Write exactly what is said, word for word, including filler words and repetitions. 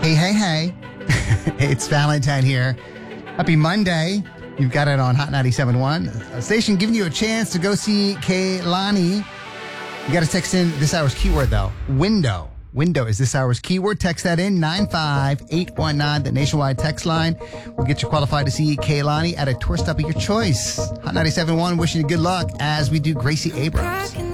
Hey, hey, hey. It's Valentine here. Happy Monday. You've got it on Hot ninety-seven point one. A station giving you a chance to go see Kehlani. You got to text in this hour's keyword, though. Window. Window is this hour's keyword. Text that in, nine five eight one nine, the nationwide text line. We'll get you qualified to see Kehlani at a tour stop of your choice. Hot ninety-seven point one wishing you good luck as we do Gracie Abrams.